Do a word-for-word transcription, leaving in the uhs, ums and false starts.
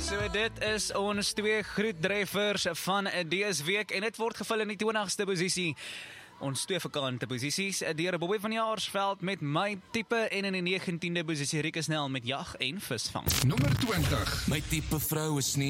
So dit is ons twee groettreffers van dese week en dit word gevul in die twintigste posisie. Ons twee vakante posisies deur Bobby van Jaarsveld met My Tipe en in die negentiende posisie Rieke Snell met Jag en Visvang. Nommer twintig. My tipe vrou is nie